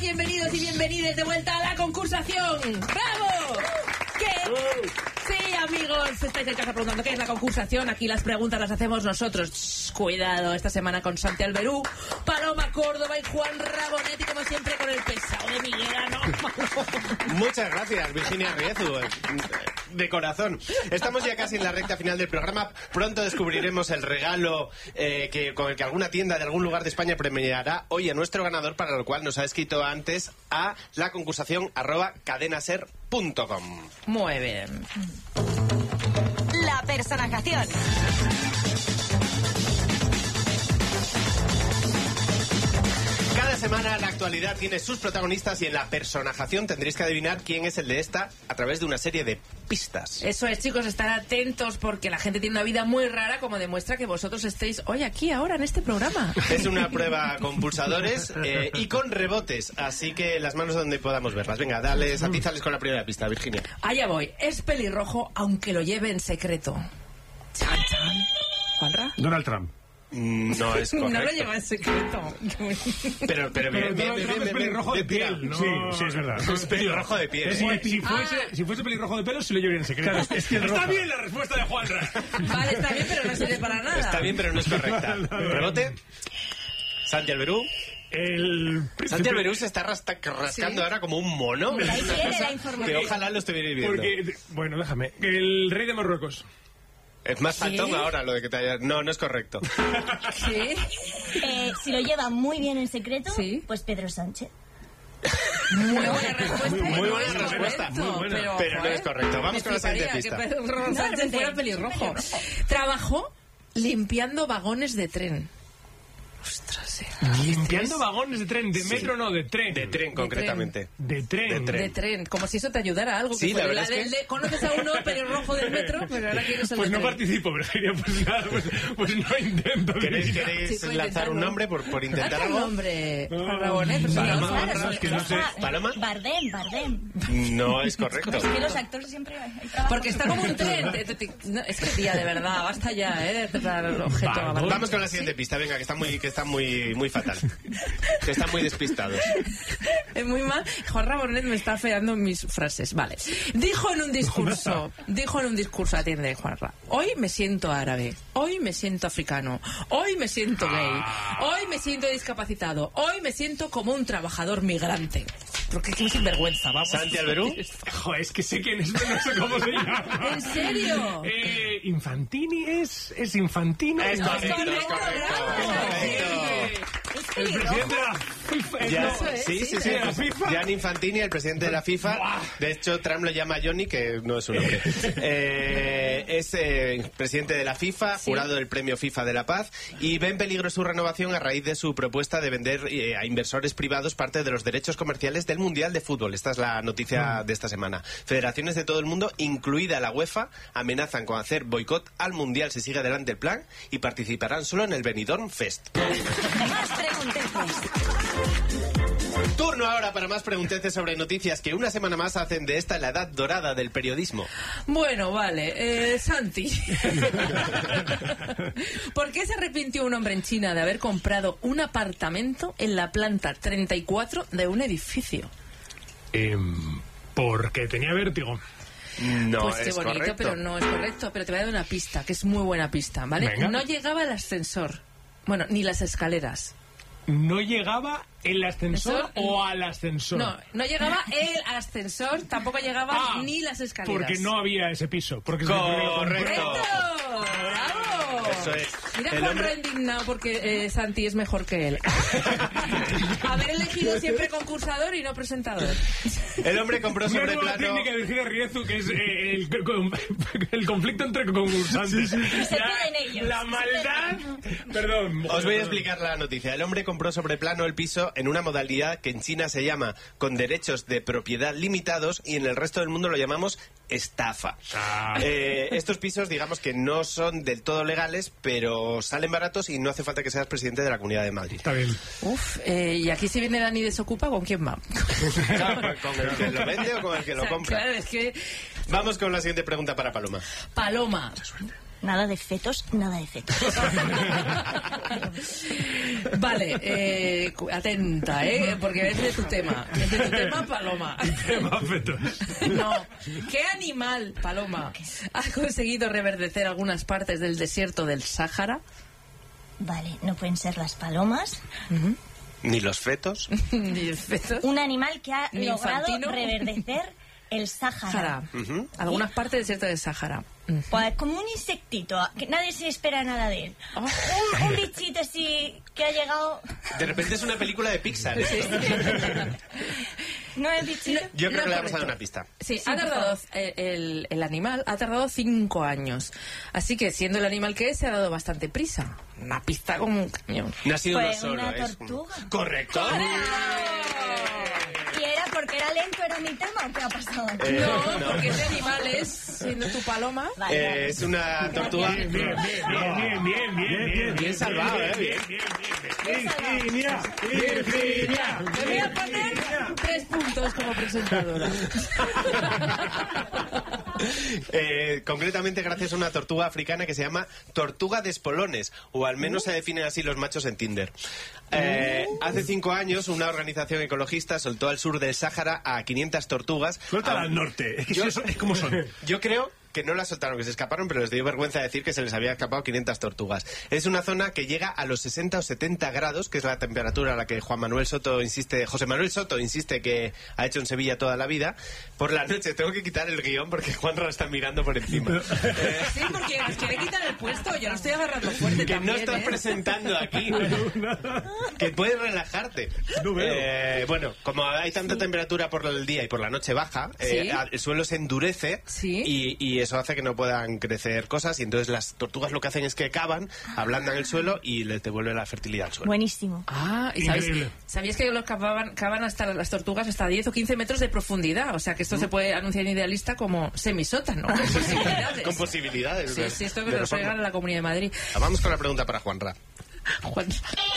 bienvenidos y bienvenidas de vuelta a la concursación. ¡Bravo! ¿Qué? Sí, amigos, estáis en casa preguntando qué es la concursación. Aquí las preguntas las hacemos nosotros. Shh, cuidado, esta semana con Santi Alberú, Paloma Córdoba y Juan Rabonet, y como siempre con el pesado de Miguel, ¿no? Muchas gracias, Virginia Riezu. De corazón. Estamos ya casi en la recta final del programa. Pronto descubriremos el regalo con el que alguna tienda de algún lugar de España premiará hoy a nuestro ganador, para lo cual nos ha escrito antes a la concursación @cadenaser.com. Muy bien. La personajación. Cada semana la actualidad tiene sus protagonistas y en la personajación tendréis que adivinar quién es el de esta a través de una serie de pistas. Eso es, chicos, estar atentos porque la gente tiene una vida muy rara, como demuestra que vosotros estéis hoy aquí, ahora, en este programa. Es una prueba con pulsadores y con rebotes, así que las manos donde podamos verlas. Venga, dale, atizales con la primera pista, Virginia. Allá voy. Es pelirrojo, aunque lo lleve en secreto. Chan, chan. ¿Juanra? Donald Trump. No es correcto. No lo lleva en secreto. Pero bien, es pelirrojo de piel, ¿no? Sí, es verdad. Es pelirrojo de piel. Si fuese pelirrojo de pelo, sí lo llevaría en secreto. Claro, está bien la respuesta de Juanra. Vale, está bien, pero no sirve para nada. Está bien, pero no es correcta. Rebote. Santi Alberú. Santi Alberú se está rascando ahora como un mono. Ahí viene la información. Que ojalá lo estuvierais viendo. Porque, bueno, déjame. El rey de Marruecos. Es más faltón ahora lo de que te haya... No es correcto. ¿Sí? Si lo lleva muy bien en secreto, Sí. pues Pedro Sánchez. Muy buena respuesta. Muy buena respuesta. Pero no es correcto. Vamos con la siguiente pista. Que Pedro Sánchez fuera pelirrojo. Trabajó limpiando vagones de tren. Ostras, Limpiando vagones de tren, de metro no, de tren. De tren, concretamente. De tren. De tren, como si eso te ayudara a algo. Sí, que la verdad es que... Conoces a uno pelirrojo del metro, pero ahora quieres el Pues de no tren. participo, pero quería, pues nada, pues no intento. ¿Queréis Sí, lanzar un nombre por intentar Lanza un algo? nombre, Juan Rabonet, pero Paloma, no, Paloma, es que no sé. ¿Paloma? Bardem. No es correcto. Es que los actores siempre hay trabajo. porque está como un tren. No, es que tía, de verdad, basta ya, de tratar el objeto. a Bardem. Vamos con la siguiente pista, venga, que está muy fatal. Que están muy despistados. Es muy mal. Juan Rabonet me está feando mis frases. Vale. Dijo en un discurso, atiende Juanra. Hoy me siento árabe. Hoy me siento africano. Hoy me siento gay. Hoy me siento discapacitado. Hoy me siento como un trabajador migrante. Porque qué sinvergüenza, vamos. Santi Alberú. Joder, es que sé quién es, pero no sé cómo se llama. ¿En serio? Infantini es Infantino. Es No, correcto, es es correcto. El presidente de la FIFA. Sí. de la FIFA. Gianni Infantini, el presidente de la FIFA. De hecho, Trump lo llama Johnny, que no es su nombre. Es presidente de la FIFA, jurado del premio FIFA de la Paz, y ve en peligro su renovación a raíz de su propuesta de vender a inversores privados parte de los derechos comerciales del Mundial de Fútbol. Esta es la noticia de esta semana. Federaciones de todo el mundo, incluida la UEFA, amenazan con hacer boicot al Mundial si sigue adelante el plan, y participarán solo en el Benidorm Fest. Más pregunteces. Turno ahora para más pregunteces sobre noticias que una semana más hacen de esta la edad dorada del periodismo. Bueno, vale. Santi. ¿Por qué se arrepintió un hombre en China de haber comprado un apartamento en la planta 34 de un edificio? Porque tenía vértigo. No pues qué es bonito, correcto. pero no es correcto. Pero te voy a dar una pista, que es muy buena pista, ¿vale? Venga. No llegaba el ascensor. Bueno, ni las escaleras. ¿No llegaba el ascensor Ascensor, o al ascensor? No llegaba el ascensor, tampoco llegaban ni las escaleras. Porque no había ese piso. Porque Correcto. ¡Correcto! ¡Bravo! Eso es. Mira El Juanra hombre- indignado porque Santi es mejor que él. Haber elegido siempre concursador y no presentador. El hombre compró Una sobre nueva plano... técnica de Virginia Riezu, que es el conflicto entre concursantes. se piden ellos. La maldad... Perdón. Os voy a explicar la noticia. El hombre compró sobre plano el piso en una modalidad que en China se llama con derechos de propiedad limitados y en el resto del mundo lo llamamos estafa. Estos pisos, digamos que no son del todo legales, pero salen baratos y no hace falta que seas presidente de la Comunidad de Madrid. Está bien. Uf, y aquí si viene Dani Desocupa, ¿con quién va? ¿Con el que lo vende o con el que lo compra? Claro, es que... Vamos con la siguiente pregunta para Paloma. Paloma. Nada de fetos, nada de fetos. Vale, atenta, porque es de tu tema. Es de tu tema, Paloma. Tema fetos. No. ¿Qué animal, Paloma, ha conseguido reverdecer algunas partes del desierto del Sáhara? Vale, no pueden ser las palomas. Ni los fetos. Ni el feto. Un animal que ha Ni logrado infantino. reverdecer el Sáhara. Algunas partes del desierto del Sáhara. Pues como un insectito, que nadie se espera nada de él. Un bichito así que ha llegado... De repente es una película de Pixar. esto. ¿No es bichito? Yo creo No, que le vamos a dar correcto. una pista. Sí, Sí, ha por tardado el animal ha tardado 5 años. Así que siendo el animal que es, se ha dado bastante prisa. Una pista como un camión. No ha sido Pues uno solo. una es tortuga. Correcto. ¿Y era porque era lento, era mi tema o qué ha pasado? No, no. porque ese animal es, siendo tu paloma. Vale. Es una tortuga. Bien salvado, Bien. Virginia. Me voy a poner 3 puntos como presentadora. Concretamente gracias a una tortuga africana que se llama tortuga de espolones, o al menos se definen así los machos en Tinder. Hace 5 años una organización ecologista soltó al sur del Sáhara a 500 tortugas. Suéltala al norte. Es que es como son. Yo creo que no las soltaron, que se escaparon, pero les dio vergüenza decir que se les había escapado 500 tortugas. Es una zona que llega a los 60 o 70 grados, que es la temperatura a la que José Manuel Soto insiste que ha hecho en Sevilla toda la vida. Por la noche tengo que quitar el guión porque Juanra está mirando por encima. Sí, porque nos quiere quitar el puesto. Yo lo estoy agarrando fuerte Que también, no estás presentando aquí. Que puedes relajarte. No veo. Bueno, como hay tanta temperatura por el día y por la noche baja, Sí. el suelo se endurece Sí. y eso hace que no puedan crecer cosas, y entonces las tortugas lo que hacen es que cavan, ablandan el suelo y les devuelve la fertilidad al suelo. Buenísimo. Ah, ¿y Increíble. sabías que los cavan hasta las tortugas hasta 10 o 15 metros de profundidad? O sea, que esto se puede anunciar en Idealista como semisótano. Con posibilidades. Con posibilidades. Sí, esto que de lo reforma. traigan a la Comunidad de Madrid. Vamos con la pregunta para Juanra. Juan.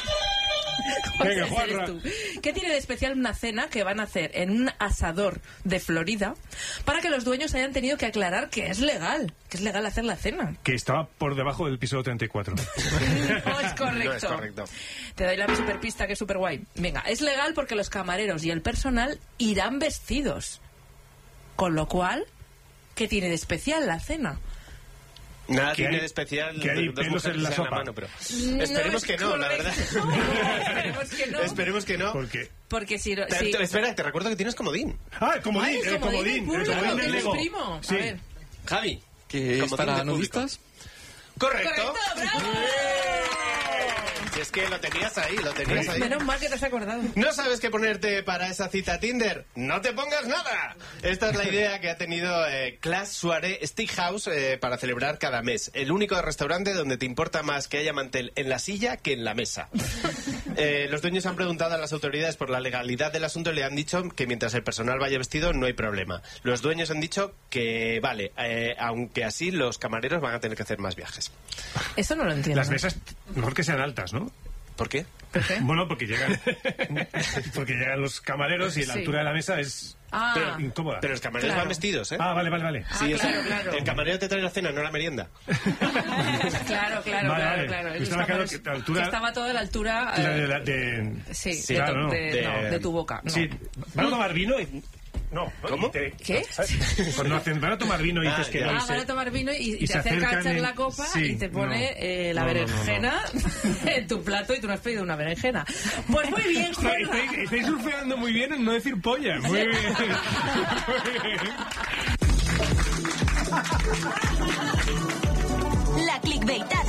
Venga, Eres Juanra. tú. ¿Qué tiene de especial una cena que van a hacer en un asador de Florida para que los dueños hayan tenido que aclarar que es legal hacer la cena? Que estaba por debajo del piso 34. No es correcto. No es correcto. Te doy la super pista que es súper guay. Venga, es legal porque los camareros y el personal irán vestidos. Con lo cual, ¿qué tiene de especial la cena? Nada Que tiene hay- de especial que hay dos pelos mujeres en la que se dan sopa. mano, pero No esperemos es que no, la verdad. correcto. Esperemos que no. Esperemos que no. Porque... Porque si... Espera, te recuerdo que tienes comodín. Ah, el comodín, Ay, el comodín. público, El comodín que del eres Lego. primo. Sí. A ver. Javi. Que es comodín para del público. nudistas. Correcto. ¡Bravo! Si es que lo tenías ahí, lo tenías ahí. Menos mal que te has acordado. ¿No sabes qué ponerte para esa cita Tinder? ¡No te pongas nada! Esta es la idea que ha tenido Class Soirée Steakhouse para celebrar cada mes. El único restaurante donde te importa más que haya mantel en la silla que en la mesa. Los dueños han preguntado a las autoridades por la legalidad del asunto y le han dicho que mientras el personal vaya vestido no hay problema. Los dueños han dicho que vale, aunque así los camareros van a tener que hacer más viajes. Eso no lo entiendo. Las mesas, mejor que sean altas, ¿no? ¿Por qué? ¿Por qué? Bueno, porque llegan los camareros y la Sí. altura de la mesa es Ah. incómoda. Pero los camareros Claro. van vestidos, ¿eh? Ah, vale. Sí, o sea, claro, claro. el camarero te trae la cena, no la merienda. Claro. Vale. Esos Estaba claro camareros- que la altura- estaba toda la altura... Sí, sí, claro, ¿no? de tu boca. No. Sí, van a tomar vino y... No, ¿Cómo? ¿Qué? Cuando hacen, van a tomar vino y dices que ya. no. Ah, y se- van a tomar vino y y te se acerca a acercan echar en- la copa sí, y te pone la no, no, berenjena en tu plato y tú no has pedido una berenjena. Pues muy bien, Juanra. Estáis surfeando muy bien en no decir polla. Muy bien. La clickbaitada.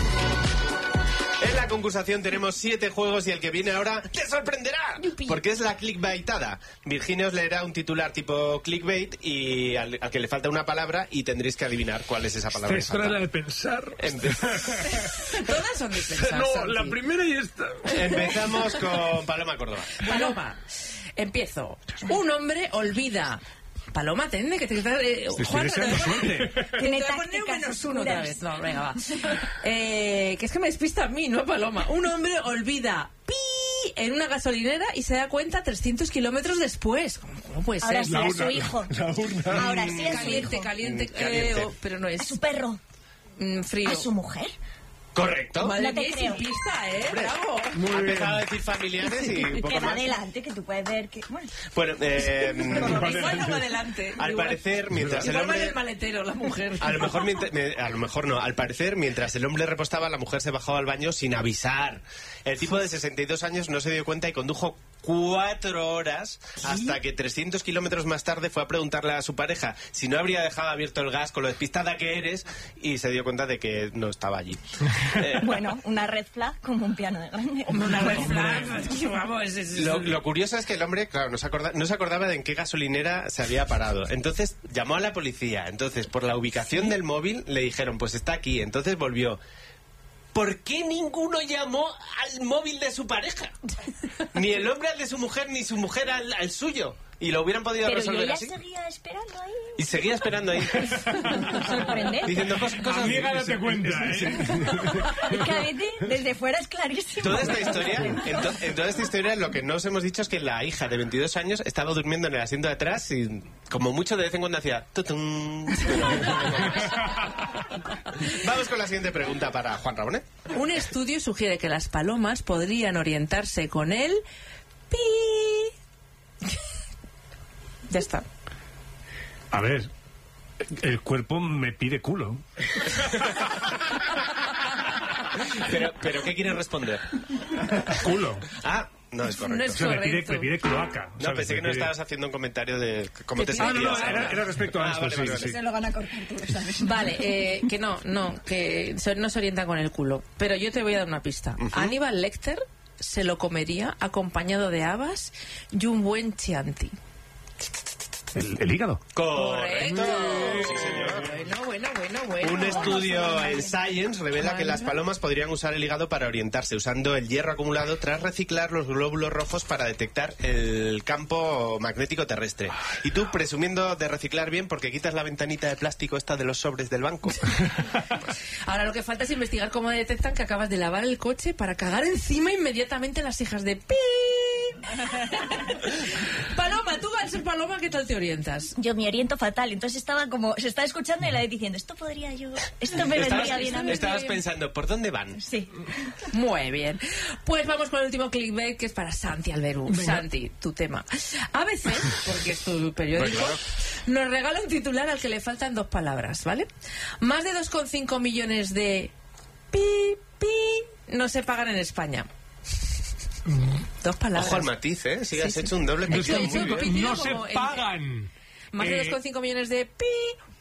En la concursación tenemos 7 juegos y el que viene ahora te sorprenderá. Porque es la clickbaitada. Virginia os leerá un titular tipo clickbait y al que le falta una palabra y tendréis que adivinar cuál es esa palabra. que Esta era falta. la de pensar. Todas son de pensar, No, Santi. la primera y esta. Empezamos con Paloma Córdoba. Paloma, empiezo. Un hombre olvida. Paloma, tiene que te Estoy deseando suerte. Te Tiene voy a poner un tácticas -1 otra oscuras. vez. No, venga, va. Que es que me despista a mí, no a Paloma. Un hombre olvida pi en una gasolinera y se da cuenta 300 kilómetros después. ¿Cómo puede ser? Ahora sí, a su urna, hijo. la urna. Ahora sí, a su Caliente, hijo. caliente. Caliente. Pero no A es. su perro. Frío. ¿A su mujer? Correcto. Madre No te mía, creo. sin pista, ¿eh? Hombre, Bravo. Ha empezado a decir familiares y un Que poco va más. adelante, que tú puedes ver que... Bueno, Bueno, Igual no va adelante. al parecer, mientras el Igual va en hombre... el maletero, la mujer. A lo mejor no. Al parecer, mientras el hombre repostaba, la mujer se bajó al baño sin avisar. El tipo de 62 años no se dio cuenta y condujo 4 horas hasta que 300 kilómetros más tarde fue a preguntarle a su pareja si no habría dejado abierto el gas con lo despistada que eres y se dio cuenta de que no estaba allí. bueno, una red flag como un piano de grande. Una red flag. Vamos, Lo curioso es que el hombre, claro, no se acordaba de en qué gasolinera se había parado. Entonces llamó a la policía. Entonces, por la ubicación del móvil, le dijeron, pues está aquí. Entonces volvió. ¿Por qué ninguno llamó al móvil de su pareja? Ni el hombre al de su mujer, ni su mujer al suyo. Y lo hubieran podido Pero resolver ella así. seguía esperando ahí. Y seguía esperando ahí. Sorprendente. Diciendo cosas. Amiga, date cuenta, ¿eh? Es que a veces, desde fuera es clarísimo. Toda esta historia, en toda esta historia lo que no os hemos dicho es que la hija de 22 años estaba durmiendo en el asiento de atrás y como mucho de vez en cuando hacía tutum. Vamos con la siguiente pregunta para Juan Rabonet. Un estudio sugiere que las palomas podrían orientarse con el pi. Ya está. A ver, el cuerpo me pide culo. Pero ¿qué quieres responder? Culo. Ah, no es correcto. No es O sea, correcto. me pide cloaca. No, ¿sabes? pensé que Me no pide- estabas haciendo un comentario de cómo te Que pide- sentías. Era respecto a esto, vale, sí, vale, sí. vale. Se lo van a cortar, tú lo sabes. Vale, que no se orientan con el culo. Pero yo te voy a dar una pista. Aníbal Lecter se lo comería acompañado de habas y un buen chianti. El hígado. Correcto. Sí, señor. Bueno. Un estudio en Science revela que las palomas podrían usar el hígado para orientarse, usando el hierro acumulado tras reciclar los glóbulos rojos para detectar el campo magnético terrestre. Y tú, presumiendo de reciclar bien, porque quitas la ventanita de plástico esta de los sobres del banco. Ahora lo que falta es investigar cómo detectan que acabas de lavar el coche para cagar encima inmediatamente las hijas de pi. Paloma, tú al ser paloma, ¿qué tal te orientas? Yo me oriento fatal, entonces estaba como, se estaba escuchando y la vez diciendo, esto podría yo, esto me vendría bien a mí. Estabas pensando, ¿por dónde van? Sí. Muy bien. Pues vamos con el último clickbait, que es para Santi Alberú. Santi, tu tema. ABC, porque es tu periódico, nos regala un titular al que le faltan 2 palabras, ¿vale? Más de 2,5 millones de pi no se pagan en España. 2 palabras. Ojo al matiz, ¿eh? Si has Sí, hecho un doble He hecho- picado, he hecho muy un bien. pipillo No se como en- pagan. Más de 2,5 millones de pi.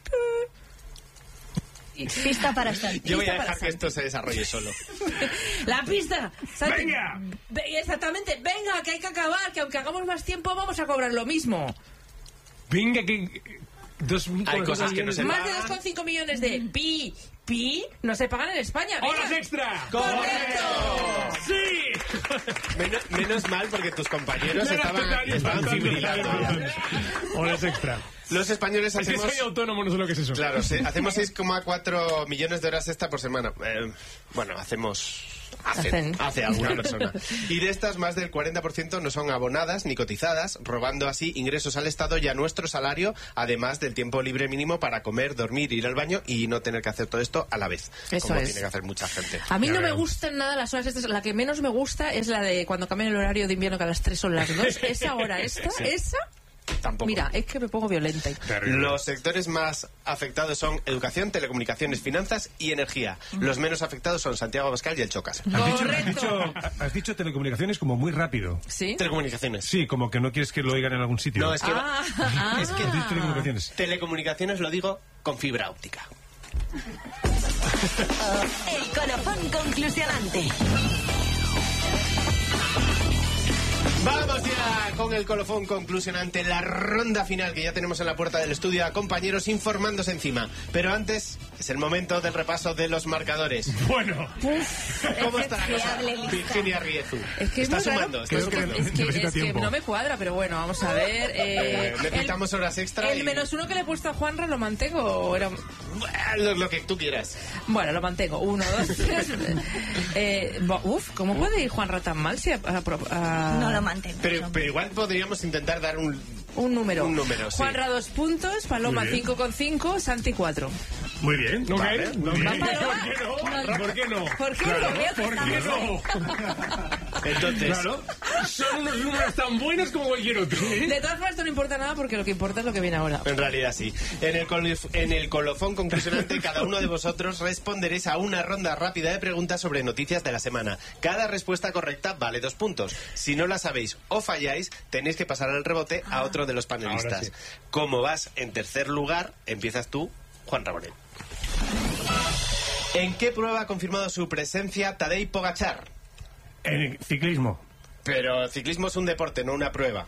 Pista para Santi. Yo voy a Pista para dejar que Santi. esto se desarrolle solo. La pista. Santi. ¡Venga! Exactamente. Venga, que hay que acabar, que aunque hagamos más tiempo vamos a cobrar lo mismo. Venga, que... Hay cosas que no se Más de pagan. 2,5 millones de pi no se pagan en España. Venga. ¡Horas extra! ¡Correcto! ¡Sí! Menos mal porque tus compañeros Claro, estaban fibrilando. Horas extra. Los españoles Es que hacemos... soy autónomo, no sé lo que es eso. Claro, sí, hacemos 6,4 millones de horas extra por semana. Bueno, hace alguna persona. Y de estas, más del 40% no son abonadas ni cotizadas, robando así ingresos al Estado y a nuestro salario, además del tiempo libre mínimo para comer, dormir, ir al baño y no tener que hacer todo esto a la vez. Eso como es. tiene que hacer mucha gente. A mí Ya no me veo. gustan nada las horas estas. La que menos me gusta es la de cuando cambian el horario de invierno, que a las 3 son las 2. Esa hora esa... Tampoco. Mira, es que me pongo violenta. Terrible. Los sectores más afectados son educación, telecomunicaciones, finanzas y energía. Los menos afectados son Santiago Abascal y el Chocas. Correcto. Has dicho telecomunicaciones como muy rápido. ¿Sí? Telecomunicaciones. Sí, como que no quieres que lo oigan en algún sitio. No, es que Es que dices telecomunicaciones. telecomunicaciones lo digo con fibra óptica. El colofón conclusionante. Vamos ya con el colofón conclusionante, la ronda final que ya tenemos en la puerta del estudio a compañeros informándose encima. Pero antes es el momento del repaso de los marcadores. Bueno, ¿Cómo está la cosa? fiable lista. Virginia Riezu. Es que es está muy raro. sumando. Está Creo que sumando. necesita Es que tiempo. no me cuadra, pero bueno, vamos a ver. Necesitamos horas extra. El y- -1 que le he puesto a Juanra, ¿lo mantengo o era...? Lo que tú quieras. Bueno, lo mantengo. 1, 2, 3. ¿Cómo puede ir Juanra tan mal si No lo mantengo. Pero igual podríamos intentar dar un un número? Un número, sí. Juanra 2 puntos, Paloma Muy bien. 5,5, Santi 4. Muy bien. Ok. Vale. Muy bien. Paloma. ¿Por qué no? ¿Por qué Claro, no? veo que ¿Por qué estamos no? Entonces, Claro. Son unos números tan buenos como cualquier otro. De todas formas, esto no importa nada porque lo que importa es lo que viene ahora. en realidad sí. En el colofón conclusionante, cada uno de vosotros responderéis a una ronda rápida de preguntas sobre noticias de la semana. Cada respuesta correcta vale 2 puntos. Si no la sabéis o falláis, tenéis que pasar al rebote a otro de los panelistas. Ahora sí. Como vas en tercer lugar, empiezas tú, Juan Rabonet. ¿En qué prueba ha confirmado su presencia Tadej Pogačar? En el ciclismo. Pero ciclismo es un deporte, no una prueba.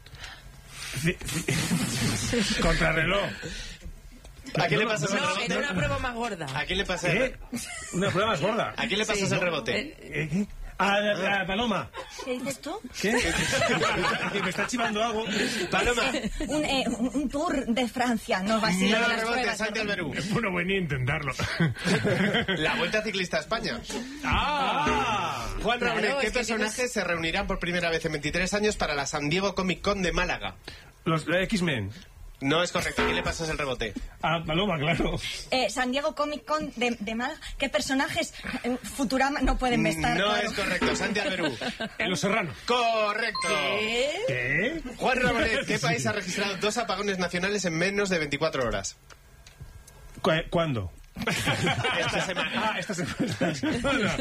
Contrarreloj. ¿A quién le pasas el No, en rebote? una prueba más gorda. ¿A quién le pasas ¿Eh? Una prueba más gorda. ¿A quién le pasas el rebote? ¿Qué? A Paloma. ¿Qué dices tú? ¿Qué? Que me está chivando algo. Paloma. Un tour de Francia. No va a ser No, las rebote, pruebas. Santi Alberú. Bueno, venía a intentarlo. La Vuelta Ciclista a España. Juan Claro, Rabonet, ¿qué es que personajes se reunirán por primera vez en 23 años para la San Diego Comic Con de Málaga? Los X-Men. No es correcto. ¿A quién le pasas el rebote? A Paloma, claro. San Diego Comic Con de Málaga. ¿Qué personajes Futurama no pueden estar? No claro. es correcto. Santi Alberú. En Los Serranos. Correcto. ¿Qué? Juan Rabonet, ¿qué país ha registrado 2 apagones nacionales en menos de 24 horas? ¿Cuándo? Esta semana. Esta semana.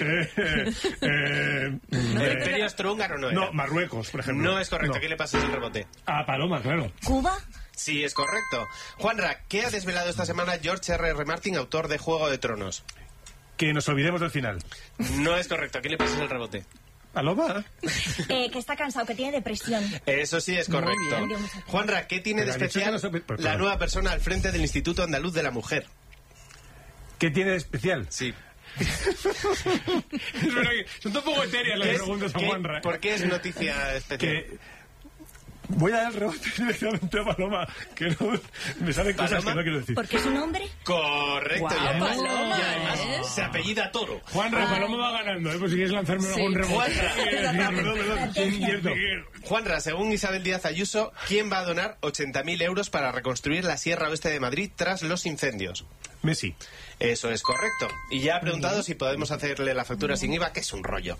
¿El Imperio Austrohúngaro no era? No, Marruecos, por ejemplo. No es correcto. ¿A quién le pasas el rebote? A Paloma, claro. ¿Cuba? Sí, es correcto. Juanra, ¿qué ha desvelado esta semana George R.R. Martin, autor de Juego de Tronos? Que nos olvidemos del final. No es correcto. ¿A quién le pasas el rebote? ¿Paloma? Que está cansado, que tiene depresión. Eso sí es correcto. bien. Juanra, ¿qué tiene de Pero ha dicho que especial no se- pues, la claro. nueva persona al frente del Instituto Andaluz de la Mujer? ¿Qué tiene de especial? Sí. Es verdad que son un poco etéreas las preguntas a Juanra. ¿Por qué es noticia especial? Que voy a dar el rebote directamente a Paloma, que no, me salen cosas ¿Paloma? que no quiero decir. ¿Porque es un hombre? Correcto. Guau, y además, Paloma, y además ¿eh? se apellida Toro. Juanra, Paloma va ganando, ¿eh? Pues si quieres lanzarme Sí. algún rebote. Juanra. Perdón. Sí, cierto. Juanra, según Isabel Díaz Ayuso, ¿quién va a donar 80.000 euros para reconstruir la Sierra Oeste de Madrid tras los incendios? Messi. Eso es correcto. Y ya ha preguntado si podemos hacerle la factura sin IVA, que es un rollo.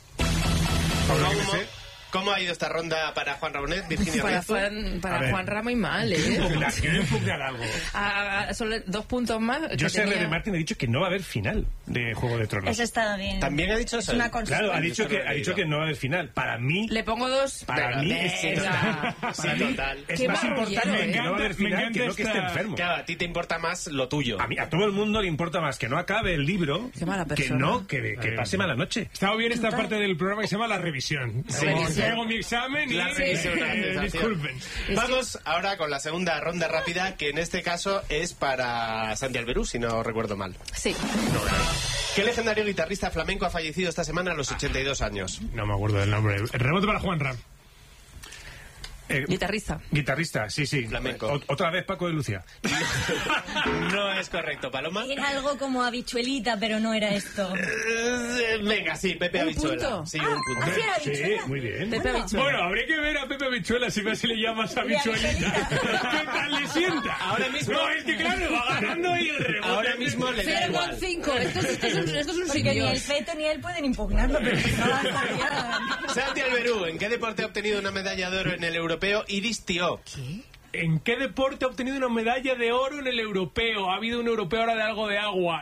¿Cómo ha ido esta ronda para Juan Rabonet, Virginia Para Rienzo? Para A ver. Juan Ramo y mal, ¿eh? Quiero impugnar algo. Solo 2 puntos más. Yo que sé, tenía- R.R. Martin ha dicho que no va a haber final de Juego de Tronos. Eso está bien. También ha dicho Es eso. una Claro, ha dicho Eso no lo he que leído. no va a haber final. Para mí, Le pongo 2. para mí es Venga. Sí, para mí total. es Qué más marrullero, importante ¿eh? que no va a haber Me final encanta que no que esté esta- enfermo. Claro, a ti te importa más lo tuyo. A todo el mundo le importa más que no acabe el libro Qué mala que persona. no, que pase mala noche. Estaba bien esta parte del programa que se llama La Revisión. Sí. Como que hago mi examen y La revisión, la sensación. disculpen. Vamos ahora con la segunda ronda rápida, que en este caso es para Santi Alberú, si no recuerdo mal. Sí. ¿Qué legendario guitarrista flamenco ha fallecido esta semana a los 82 años? No me acuerdo del nombre. El rebote para Juanra. Guitarrista. Guitarrista, sí, sí. Flamenco. Otra vez Paco de Lucía. No es correcto, Paloma. Era algo como habichuelita, pero no era esto. Venga, sí, Pepe ¿Un Habichuela. punto? Sí, un punto. ¿Así era Sí, habichuela? muy bien. Pepe Habichuela. Bueno, habría que ver a Pepe Habichuela si ves si le llamas habichuelita. ¿Qué tal le sienta? Ahora mismo- No, es que claro, va ganando y el rebote. Ahora mismo le da igual. 0,5. Esto es un Porque ni el sitios. feto ni él pueden impugnarlo, pero no va a estar ya. Santi Alberú, ¿en qué deporte ha obtenido una medalla de oro en el europeo Iris Tío? ¿En qué deporte ha obtenido una medalla de oro en el europeo? Ha habido un europeo ahora de algo de agua.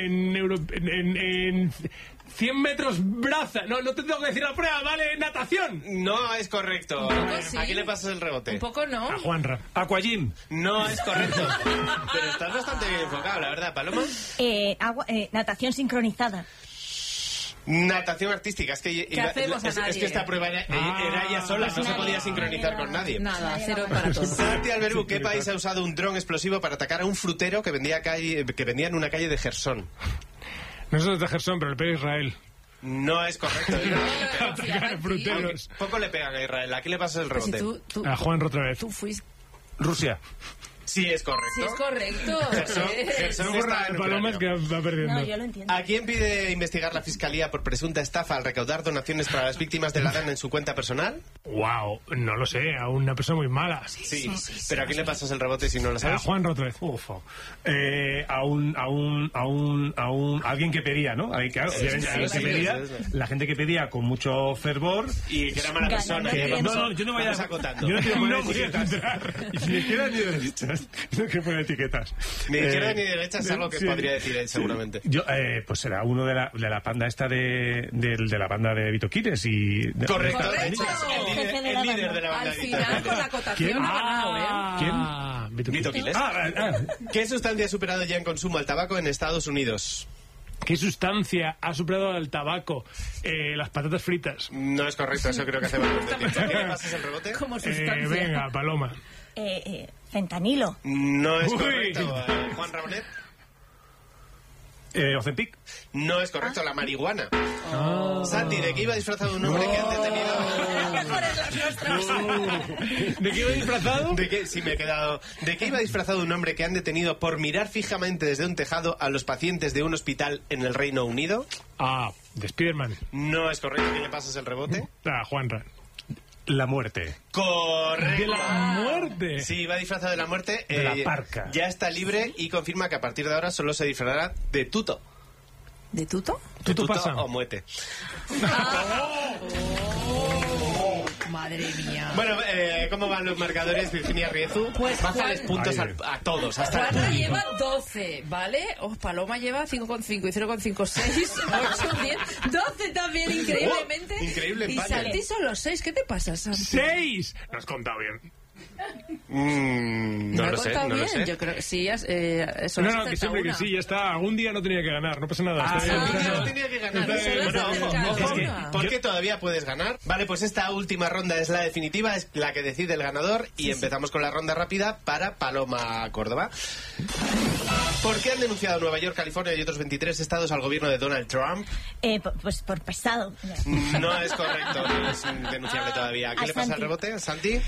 En 100 metros braza. No te tengo que decir la prueba, vale, natación. No es correcto. Un poco sí. ¿A quién le pasas el rebote? Un poco no. A Juanra. Aquagym. No es correcto. Pero estás bastante bien enfocado, la verdad, Paloma. Natación sincronizada. Natación artística. Es que, hacemos a es nadie? que esta prueba era ella sola, no se podía sincronizar con nadie. Nada, 0 para todos. Santi Alberú, ¿qué país ha usado un dron explosivo para atacar a un frutero que vendía en una calle de Gersón? Nosotros de Gerson, pero el pega Israel. No es correcto. Atacar fruteros. Poco le pegan a Israel. ¿A quién le pasas el Si rebote? tú A Juanra otra vez. fuiste. Rusia. Sí, es correcto. Sí, es correcto. Gerson está en un Paloma es que cráneo. va perdiendo. No, yo lo entiendo. ¿A quién pide investigar la Fiscalía por presunta estafa al recaudar donaciones para las víctimas de la DAN en su cuenta personal? Wow, no lo sé, a una persona muy mala. Sí, pero ¿a quién le pasas el rebote si no lo A sabes? Juan otra vez. Ufo. A alguien que pedía, ¿no? Obviamente, alguien que pedía, la gente que pedía con mucho fervor. Y que era mala persona. No, yo no voy a... Vamos acotando. Yo no quiero poner No voy a etiquetas. Ni izquierda ni derechas. No quiero poner etiquetas. Ni de izquierda ni de derecha es algo que sí. podría decir él, seguramente. Yo, pues será uno de la banda esta de la banda de Vito Quires y... Correcto. Correcto. El líder de la banda. Al final, con la acotación ha ganado, ¿eh? ¿Quién? Vito Quiles. ¿Qué sustancia ha superado ya en consumo al tabaco en Estados Unidos? ¿Qué sustancia ha superado al tabaco? Las patatas fritas. No es correcto, eso creo que hace bastante tiempo. ¿Qué le pasas el rebote? Como sustancia. Venga, Paloma. Fentanilo. No es Uy. correcto. Juan Rabonet. Ozempic. No es correcto, la marihuana. Santi, ¿de qué iba disfrazado un hombre que han detenido? ¿De qué iba disfrazado? Sí, me he quedado. ¿De qué iba disfrazado un hombre que han detenido por mirar fijamente desde un tejado a los pacientes de un hospital en el Reino Unido? De Spiderman. No es correcto. ¿Qué le pasas el rebote? Juanra. La muerte. Correcto. ¿De la muerte? Sí, va disfrazado de la muerte. De la parca. Ya está libre y confirma que a partir de ahora solo se disfrazará de tuto. ¿De tuto? ¿Tuto pasa? o muete. Madre mía. Bueno, ¿cómo van los marcadores, Virginia Riezu? Pues bájales Juan- puntos Ay, a todos. Hasta Juanra lleva 12, ¿vale? Paloma lleva 5,5 y 0,5, 6, 8, 10, 12 también, increíblemente. Increíble Y empate. Santi solo 6. ¿Qué te pasa, Santi? 6. No has contado bien. no he lo sé, contado no lo bien. sé. Yo creo que sí. Eso No, que siempre que sí, ya está. Algún día no tenía que ganar, no pasa nada. Está bien. Algún día no tenía que ganar. Está bien. Bueno, ojo, Es que- porque todavía puedes ganar. Vale, pues esta última ronda es la definitiva, es la que decide el ganador. Y empezamos con la ronda rápida para Paloma Córdoba. ¿Por qué han denunciado Nueva York, California y otros 23 estados al gobierno de Donald Trump? Pues por pesado. No es correcto, no es denunciable todavía. ¿Qué A le pasa al Santi. rebote, Santi?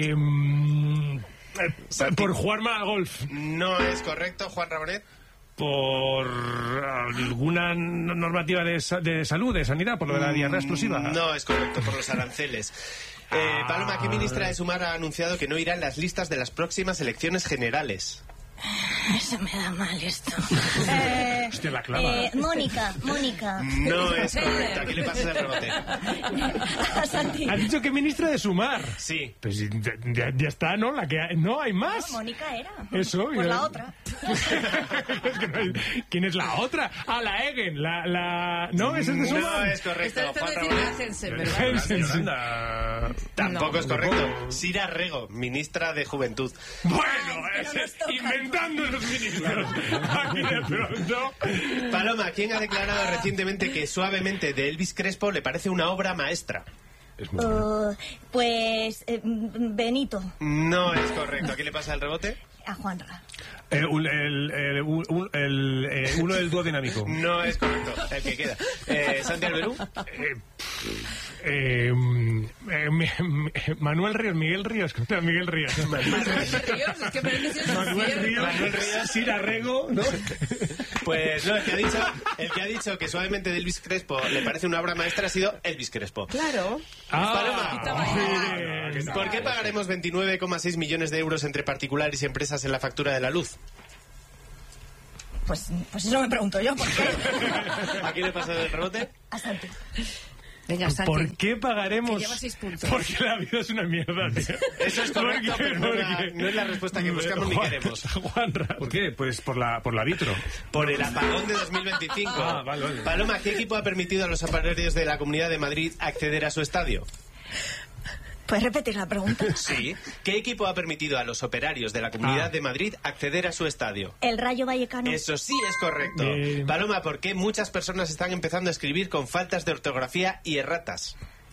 Por jugar mal al golf. No es correcto, Juan Rabonet. Por alguna normativa de salud, de sanidad, por lo de la diarrea explosiva. No es correcto, por los aranceles. Paloma, ¿qué ministra de Sumar ha anunciado que no irá en las listas de las próximas elecciones generales? Eso me da mal esto. Hostia, la clava. Mónica. No es correcto. ¿Qué le pasa al rebote? A Santi. ¿Has dicho que ministra de Sumar? Sí. Pues ya está, ¿no? La que no hay más. Mónica era. Eso. Pues la otra. Es que no hay- ¿Quién es la otra? La Egen. ¿No? ¿Esa es de Sumar? No es correcto, Está Juan intentando decir Rabonet. Hansen, ¿verdad? Yolanda. Tampoco No. es correcto. Sira Rego, ministra de Juventud. Bueno, pero nos toca. inventando los ministros. Aquí de pronto. Paloma, ¿quién ha declarado recientemente que Suavemente de Elvis Crespo le parece una obra maestra? Es muy bueno. Pues Benito. No es correcto. ¿A qué le pasa el rebote? A Juanra. Uno del dúo dinámico. No es correcto. El que queda. ¿Santi Alberú? Manuel Ríos, Miguel Ríos. Miguel Ríos. Manuel Ríos, es que parece que es Manuel Ríos, Manuel Ríos. Sira Rego, ¿no? Pues no, el que ha dicho que Suavemente de Elvis Crespo le parece una obra maestra ha sido Elvis Crespo. Claro. Paloma, ¿por qué pagaremos 29,6 millones de euros entre particulares y empresas en la factura de la luz? Pues eso me pregunto yo. ¿Por qué? ¿A quién le pasa el rebote? A Santi. Venga, Santi. ¿Por qué pagaremos? Que lleva 6 puntos. Porque la vida es una mierda, tío. Eso es correcto, ¿Por qué? pero no es la respuesta que buscamos ni queremos. Juanra. ¿Por qué? Pues por la vitro. Por el apagón de 2025. Vale. Paloma, ¿qué equipo ha permitido a los operarios de la Comunidad de Madrid acceder a su estadio? ¿Puedes repetir la pregunta? Sí. ¿Qué equipo ha permitido a los operarios de la Comunidad de Madrid acceder a su estadio? El Rayo Vallecano. Eso sí es correcto. Bien. Paloma, ¿por qué muchas personas están empezando a escribir con faltas de ortografía y erratas?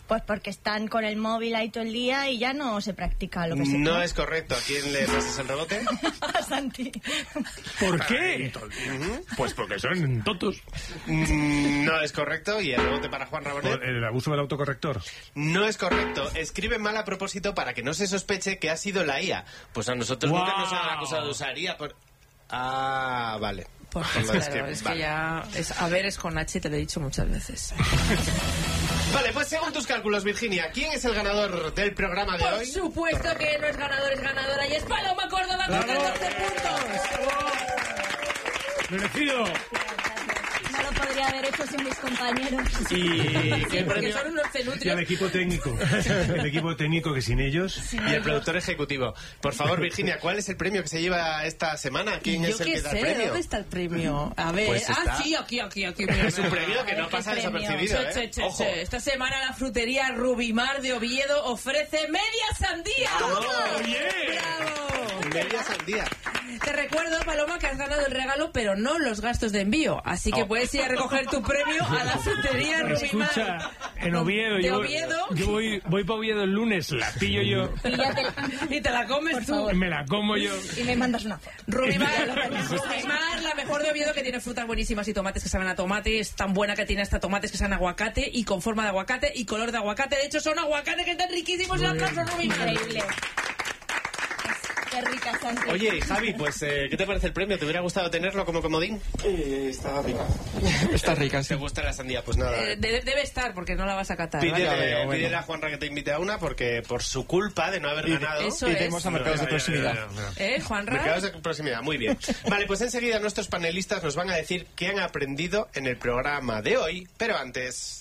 Pues porque están con el móvil ahí todo el día y ya no se practica lo que se No es correcto. ¿A quién le pasas el rebote? A Santi. ¿Por qué? Pues porque son tontos. No es correcto. ¿Y el rebote para Juan Rabonet? El abuso del autocorrector. No es correcto. Escribe mal a propósito para que no se sospeche que ha sido la IA. Pues a nosotros nunca nos han acusado de usar IA. Ah, vale. Pues claro, es que ya... es con H, te lo he dicho muchas veces. Vale, pues según tus cálculos, Virginia, ¿quién es el ganador del programa de Por hoy? supuesto que no es ganador, es ganadora y es Paloma Córdoba con 14 puntos. ¡Merecido! No lo podría haber hecho sin mis compañeros. ¿Y qué Porque premio? son unos Y al cenutrios. equipo técnico. El equipo técnico que sin ellos... Y el productor ejecutivo. Por favor, Virginia, ¿cuál es el premio que se lleva esta semana? ¿Quién Yo es el qué que da el sé, premio? ¿dónde está el premio? A ver, Pues está. sí, aquí. Es un premio que no pasa ¿Qué premio? desapercibido, ¿eh? Ojo. Esta semana la frutería Rubimar de Oviedo ofrece media sandía. ¡Oye! ¡Bravo! Media sandía. Te recuerdo, Paloma, que has ganado el regalo, pero no los gastos de envío. Así que puedes ir a recoger tu premio a la frutería Rubimar. Escucha, en Oviedo, ¿De yo, Oviedo? yo voy para Oviedo el lunes, la pillo yo, Y te la comes tú. me la como yo. Y me mandas una foto. Rubimar, la mejor de Oviedo, que tiene frutas buenísimas y tomates que saben a tomate. Es tan buena que tiene hasta tomates que saben a aguacate y con forma de aguacate y color de aguacate. De hecho, son aguacates que están riquísimos en el caso Rubimar. Increíble. Qué rica, Santi. Oye, Javi, pues, ¿qué te parece el premio? ¿Te hubiera gustado tenerlo como comodín? Está rica. Está rica, sí. ¿Te gusta la sandía? Pues nada. Debe estar, porque no la vas a catar. ¿vale? Pídele a Juanra que te invite a una, porque por su culpa de no haber ganado... Eso Iremos a mercados de proximidad. Juanra? Mercados de proximidad, muy bien. Vale, pues enseguida nuestros panelistas nos van a decir qué han aprendido en el programa de hoy, pero antes...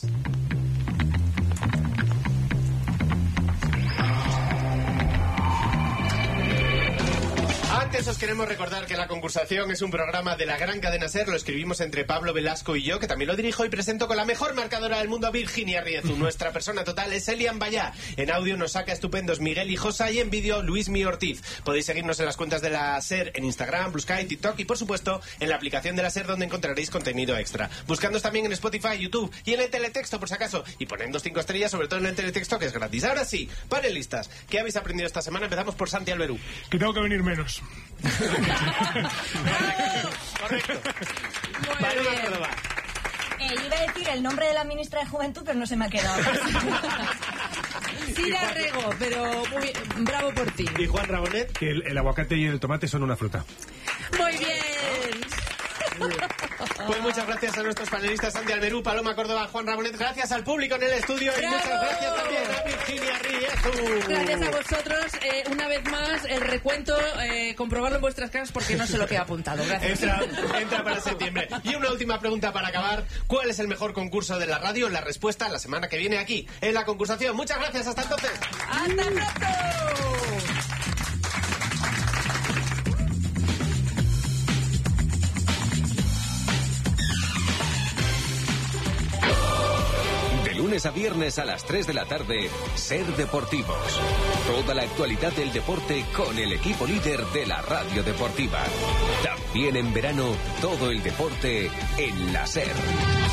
Antes os queremos recordar que La Concursación es un programa de la gran cadena SER. Lo escribimos entre Pablo Velasco y yo, que también lo dirijo y presento con la mejor marcadora del mundo, Virginia Riezu. Nuestra persona total es Elian Bayá. En audio nos saca estupendos Miguel Hijosa y en vídeo Luismi Ortiz. Podéis seguirnos en las cuentas de la SER en Instagram, Blue Sky, TikTok y por supuesto en la aplicación de la SER, donde encontraréis contenido extra. Buscándonos también en Spotify, YouTube y en el teletexto por si acaso. Y ponednos 5 estrellas, sobre todo en el teletexto, que es gratis. Ahora sí, panelistas, ¿qué habéis aprendido esta semana? Empezamos por Santi Alberú. Que tengo que venir menos. Correcto. Muy Paloma bien. Córdoba. Yo iba a decir el nombre de la ministra de Juventud, pero no se me ha quedado. Sí la rego, pero muy bravo por ti. ¿Y Juan Rabonet? Que el aguacate y el tomate son una fruta. Muy bien. Pues muchas gracias a nuestros panelistas Santi Alberú, Paloma Córdoba, Juan Rabonet. Gracias al público en el estudio y ¡Bravo! muchas gracias también a Virginia Riezu. Gracias a vosotros. Una vez más, el recuento, comprobarlo en vuestras casas porque no sé lo que he apuntado. Gracias. Entra para septiembre. Y una última pregunta para acabar. ¿Cuál es el mejor concurso de la radio? La respuesta la semana que viene aquí, en La Concursación. Muchas gracias. Hasta entonces. ¡Hasta pronto! Lunes a viernes a las 3 de la tarde, Ser Deportivos. Toda la actualidad del deporte con el equipo líder de la radio deportiva. También en verano, todo el deporte en la SER.